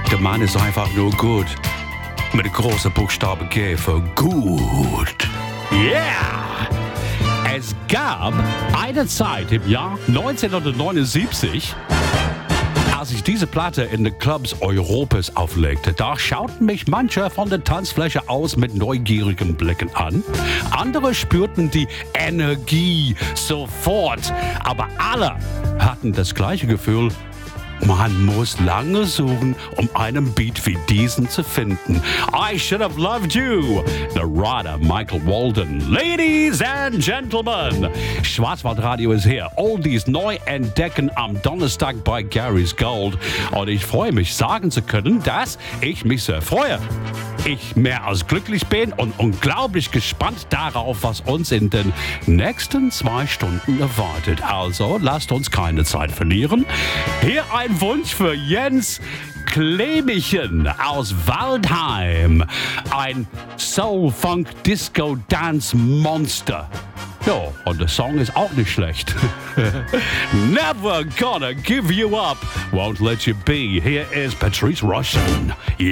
Der Mann ist einfach nur gut. Mit dem großen Buchstabe G für gut. Yeah! Es gab eine Zeit im Jahr 1979, als ich diese Platte in den Clubs Europas auflegte, da schauten mich manche von der Tanzfläche aus mit neugierigen Blicken an. Andere spürten die Energie sofort. Aber alle hatten das gleiche Gefühl: man muss lange suchen, um einen Beat wie diesen zu finden. I Should Have Loved You, The Rider, Michael Walden. Ladies and Gentlemen, Schwarzwaldradio ist hier. Oldies neu entdecken am Donnerstag bei Gary's Gold. Und ich freue mich, sagen zu können, dass ich mich sehr freue. Ich mehr als glücklich bin und unglaublich gespannt darauf, was uns in den nächsten 2 Stunden erwartet. Also lasst uns keine Zeit verlieren. Hier ein Wunsch für Jens Klemichen aus Waldheim. Ein Soul-Funk-Disco-Dance-Monster. Ja, und der Song ist auch nicht schlecht. Never gonna give you up, won't let you be. Here is Patrice Rushen.